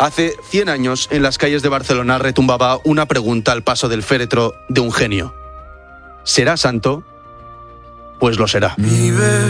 Hace 100 años, en las calles de Barcelona retumbaba una pregunta al paso del féretro de un genio. ¿Será santo? Pues lo será.